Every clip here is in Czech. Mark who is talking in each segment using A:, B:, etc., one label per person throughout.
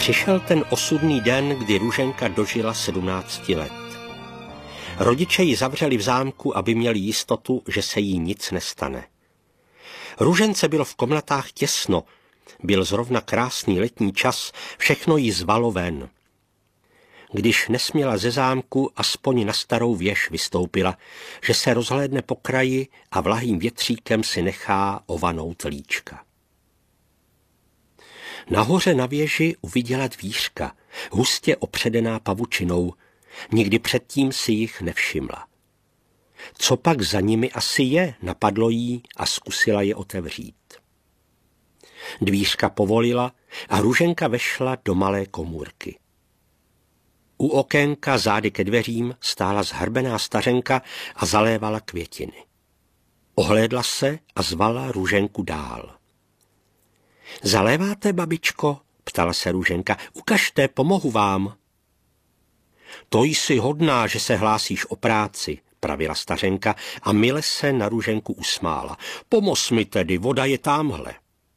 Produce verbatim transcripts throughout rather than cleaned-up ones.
A: Přišel ten osudný den, kdy Růženka dožila sedmnácti let. Rodiče ji zavřeli v zámku, aby měli jistotu, že se jí nic nestane. Růžence bylo v komnatách těsno, byl zrovna krásný letní čas, všechno jí zvalo ven. Když nesměla ze zámku, aspoň na starou věž vystoupila, že se rozhlédne po kraji a vlahým větříkem si nechá ovanout líčka. Nahoře na věži uviděla dvířka, hustě opředená pavučinou, nikdy předtím si jich nevšimla. Co pak za nimi asi je, napadlo jí a zkusila je otevřít. Dvířka povolila a Růženka vešla do malé komůrky. U okénka zády ke dveřím stála zhrbená stařenka a zalévala květiny. Ohlédla se a zvala Růženku dál. Zaléváte, babičko? Ptala se Růženka. Ukažte, pomohu vám. To jsi hodná, že se hlásíš o práci, pravila stařenka a mile se na Růženku usmála. Pomoz mi tedy, voda je támhle.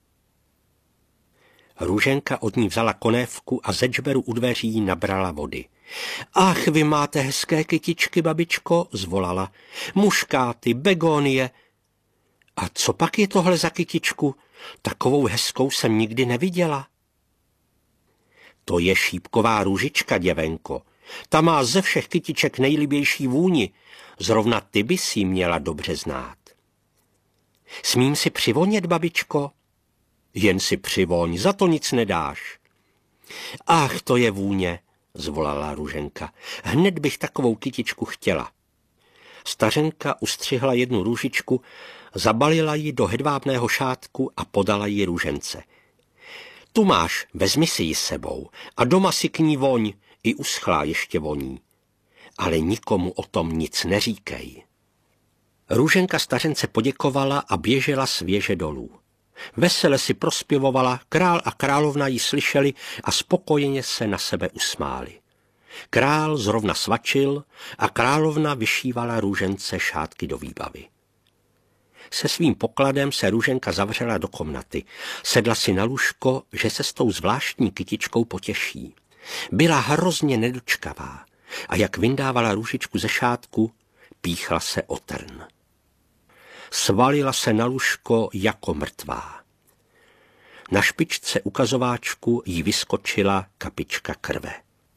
A: Růženka od ní vzala konévku a ze džberu u dveří nabrala vody. Ach, vy máte hezké kytičky, babičko, zvolala. Muškáty, begonie. A co pak je tohle za kytičku? Takovou hezkou jsem nikdy neviděla. To je šípková růžička, děvenko. Ta má ze všech kytiček nejlibější vůni. Zrovna ty by si měla dobře znát. Smím si přivonět, babičko? Jen si přivoň, za to nic nedáš. Ach, to je vůně, zvolala Růženka. Hned bych takovou kytičku chtěla. Stařenka ustřihla jednu růžičku, zabalila ji do hedvábného šátku a podala ji Růžence. Tu máš, vezmi si ji sebou a doma si k ní voň, i uschlá ještě voní. Ale nikomu o tom nic neříkej. Růženka stařence poděkovala a běžela z věže dolů. Vesele si prospěvovala, král a královna ji slyšeli a spokojeně se na sebe usmáli. Král zrovna svačil a královna vyšívala Růžence šátky do výbavy. Se svým pokladem se Růženka zavřela do komnaty. Sedla si na lůžko, že se s tou zvláštní kytičkou potěší. Byla hrozně nedočkavá a jak vyndávala růžičku ze šátku, píchla se o trn. Svalila se na lůžko jako mrtvá. Na špičce ukazováčku jí vyskočila kapička krve.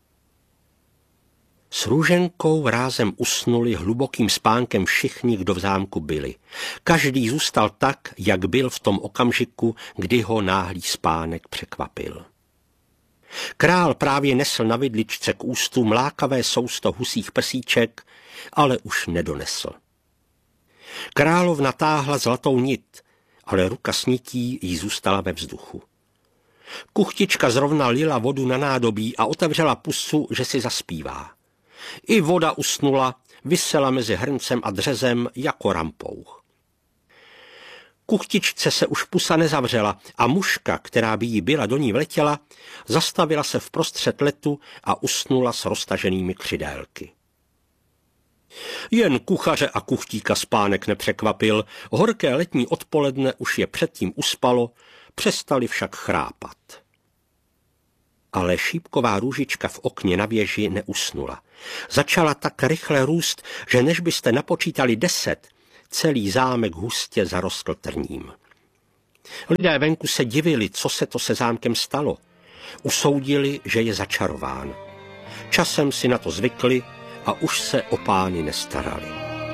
A: S Růženkou rázem usnuli hlubokým spánkem všichni, kdo v zámku byli. Každý zůstal tak, jak byl v tom okamžiku, kdy ho náhlý spánek překvapil. Král právě nesl na vidličce k ústu mlákavé sousto husích prsíček, ale už nedonesl. Královna táhla zlatou nit, ale ruka s nití jí zůstala ve vzduchu. Kuchtička zrovna lila vodu na nádobí a otevřela pusu, že si zaspívá. I voda usnula, visela mezi hrncem a dřezem jako rampouch. Kuchtičce se už pusa nezavřela a muška, která by jí byla do ní vletěla, zastavila se v prostřed letu a usnula s roztaženými křidélky. Jen kuchaře a kuchtíka spánek nepřekvapil, horké letní odpoledne už je předtím uspalo, přestali však chrápat. Ale šípková růžička v okně na věži neusnula. Začala tak rychle růst, že než byste napočítali deset, celý zámek hustě zarostl trním. Lidé venku se divili, co se to se zámkem stalo. Usoudili, že je začarován. Časem si na to zvykli a už se o pány nestarali.